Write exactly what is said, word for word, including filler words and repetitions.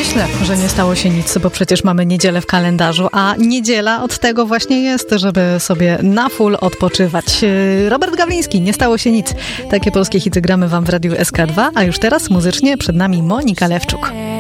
myślę, że nie stało się nic, bo przecież mamy niedzielę w kalendarzu, a niedziela od tego właśnie jest, żeby sobie na full odpoczywać. Robert Gawliński, nie stało się nic. Takie polskie hity gramy wam w Radiu S K dwa, a już teraz muzycznie przed nami Monika Lewczuk.